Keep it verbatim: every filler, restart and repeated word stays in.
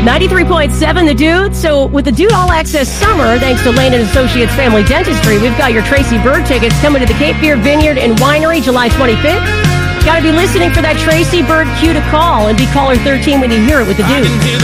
ninety-three point seven The Dude. So with the Dude All Access Summer, thanks to Lane and Associates Family Dentistry, we've got your Tracy Bird tickets coming to the Cape Fear Vineyard and Winery July twenty-fifth. Got to be listening for that Tracy Bird cue to call and be caller thirteen when you hear it with the Dude.